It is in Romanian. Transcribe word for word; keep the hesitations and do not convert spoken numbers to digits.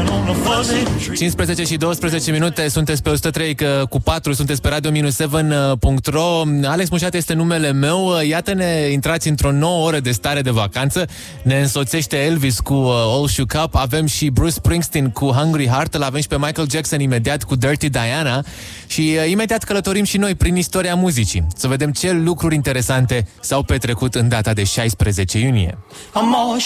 cincisprezece și douăsprezece minute, sunteți pe o sută trei că cu patru, sunteți pe radio seven punct ro. Alex Mușat este numele meu. Iată-ne, intrați într-o nouă oră de stare de vacanță. Ne însoțește Elvis cu uh, All Shook Up. Avem și Bruce Springsteen cu Hungry Heart. Îl avem și pe Michael Jackson imediat cu Dirty Diana. Și uh, imediat călătorim și noi prin istoria muzicii, să vedem ce lucruri interesante s-au petrecut în data de șaisprezece iunie.